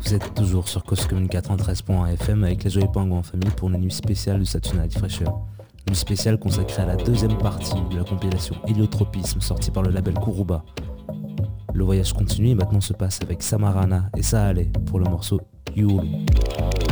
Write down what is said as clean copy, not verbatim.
Vous êtes toujours sur Cause Commune 93.1 FM avec les Joyeux Pingouins en famille pour une nuit spéciale du Saturday Night Fresher. Une nuit spéciale consacrée à la deuxième partie de la compilation Héliotropisme sortie par le label Kuruba. Le voyage continue et maintenant se passe avec Samarana et Saale pour le morceau Yulu.